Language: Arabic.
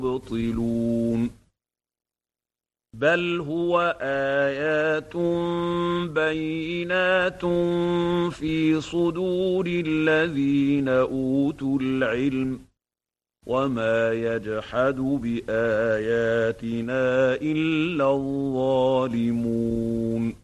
يبطلون بل هو آيات بينات في صدور الذين أوتوا العلم وما يجحد بآياتنا إلا الظالمون